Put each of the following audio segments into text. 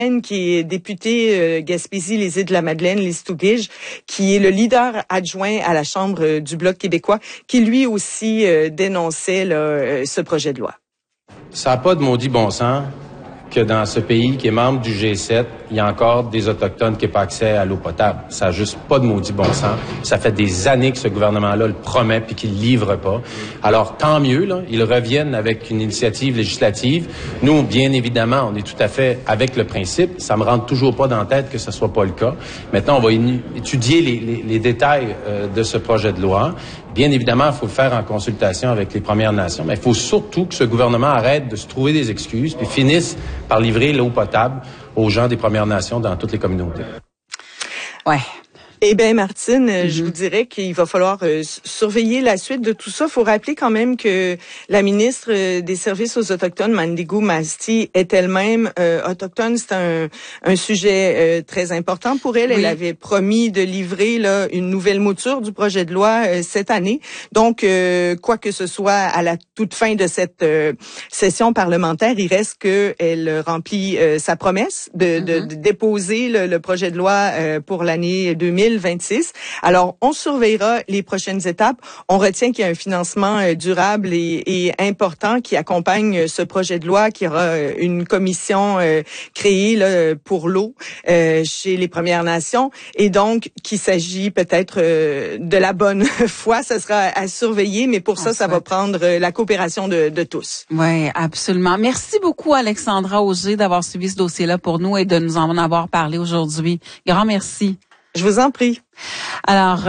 qui est député Gaspésie, les Îles-de-la-Madeleine, les Stouguiges, qui est le leader adjoint à la Chambre du Bloc québécois, qui lui aussi dénonçait ce projet de loi. Ça n'a pas de maudit bon sens que dans ce pays qui est membre du G7, il y a encore des Autochtones qui n'ont pas accès à l'eau potable. Ça n'a juste pas de maudit bon sens. Ça fait des années que ce gouvernement-là le promet puis qu'il ne livre pas. Alors, tant mieux, là, ils reviennent avec une initiative législative. Nous, bien évidemment, on est tout à fait avec le principe. Ça me rentre toujours pas dans la tête que ce soit pas le cas. Maintenant, on va étudier les détails de ce projet de loi. Bien évidemment, il faut le faire en consultation avec les Premières Nations, mais il faut surtout que ce gouvernement arrête de se trouver des excuses puis finisse par livrer l'eau potable aux gens des Premières Nations dans toutes les communautés. Ouais. Eh bien, Martine, je vous dirais qu'il va falloir surveiller la suite de tout ça. Il faut rappeler quand même que la ministre des Services aux Autochtones, Mandigo Masti, est elle-même autochtone. C'est un sujet très important pour elle. Oui. Elle avait promis de livrer là une nouvelle mouture du projet de loi cette année. Donc, quoi que ce soit à la toute fin de cette session parlementaire, il reste qu'elle remplit sa promesse de déposer le projet de loi pour l'année 2026. Alors, on surveillera les prochaines étapes. On retient qu'il y a un financement durable et important qui accompagne ce projet de loi, qui aura une commission créée là, pour l'eau chez les Premières Nations, et donc qu'il s'agit peut-être de la bonne foi. Ça sera à surveiller, mais pour ça va prendre la coopération de tous. Oui, absolument. Merci beaucoup, Alexandra Auger, d'avoir suivi ce dossier-là pour nous et de nous en avoir parlé aujourd'hui. Grand merci. Je vous en prie. Alors,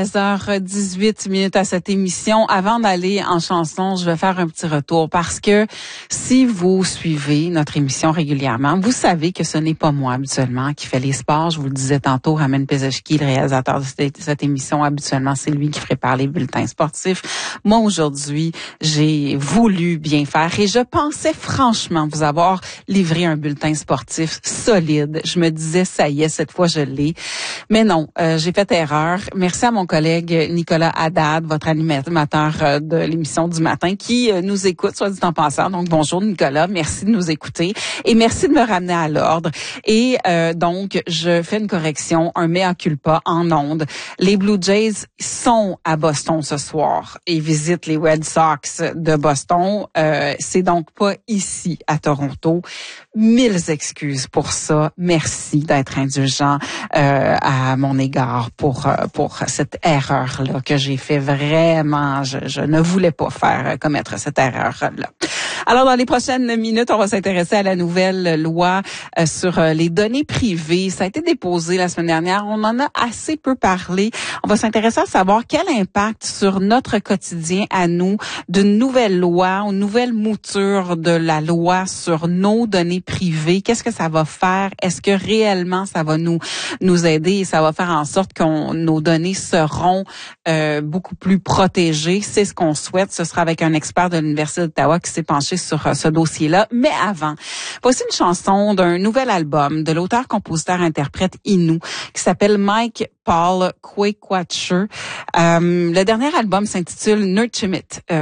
16h18 à cette émission. Avant d'aller en chanson, je vais faire un petit retour parce que si vous suivez notre émission régulièrement, vous savez que ce n'est pas moi habituellement qui fait les sports. Je vous le disais tantôt, Ramen Pezeshki, le réalisateur de cette émission, habituellement, c'est lui qui prépare les bulletins sportifs. Moi, aujourd'hui, j'ai voulu bien faire et je pensais franchement vous avoir livré un bulletin sportif solide. Je me disais, ça y est, cette fois, je l'ai. Mais non, j'ai fait erreur. Merci à mon collègue Nicolas Haddad, votre animateur de l'émission du matin, qui nous écoute, soit dit en passant. Donc, bonjour Nicolas, merci de nous écouter et merci de me ramener à l'ordre. Et donc, je fais une correction, un mea culpa en ondes. Les Blue Jays sont à Boston ce soir et visitent les Red Sox de Boston. C'est donc pas ici, à Toronto. 1000 excuses pour ça. Merci d'être indulgent à mon égard pour cette erreur-là que j'ai fait vraiment. Je ne voulais pas commettre cette erreur-là. Alors, dans les prochaines minutes, on va s'intéresser à la nouvelle loi sur les données privées. Ça a été déposé la semaine dernière. On en a assez peu parlé. On va s'intéresser à savoir quel impact sur notre quotidien à nous d'une nouvelle loi, une nouvelle mouture de la loi sur nos données privées. Qu'est-ce que ça va faire? Est-ce que réellement ça va nous aider et ça va faire en sorte que nos données seront beaucoup plus protégées? C'est ce qu'on souhaite. Ce sera avec un expert de l'Université d'Ottawa qui s'est penché sur ce dossier-là. Mais avant, voici une chanson d'un nouvel album de l'auteur-compositeur-interprète Innu qui s'appelle Mike Paul Quequacher. Le dernier album s'intitule Nurchimit.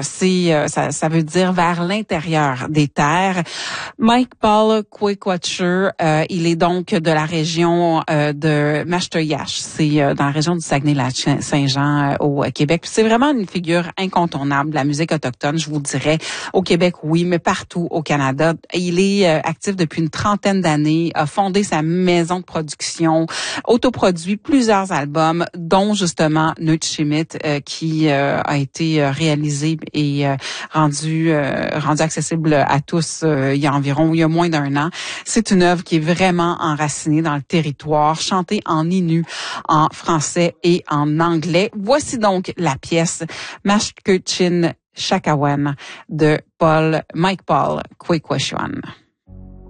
Ça veut dire vers l'intérieur des terres. Mike Paul Quequacher, il est donc de la région de Mashtoyash. C'est dans la région du Saguenay-Lac-Saint-Jean au Québec. C'est vraiment une figure incontournable de la musique autochtone, je vous dirais. Au Québec, oui, mais partout au Canada. Il est actif depuis une trentaine d'années, a fondé sa maison de production, autoproduit plusieurs albums, dont justement Nurchimit, qui a été réalisé et rendu accessible à tous il y a moins d'1 an. C'est une œuvre qui est vraiment enracinée dans le territoire, chantée en Innu, en français et en anglais. Voici donc la pièce Mashkechin Shakawan de Mike Paul Quequacher.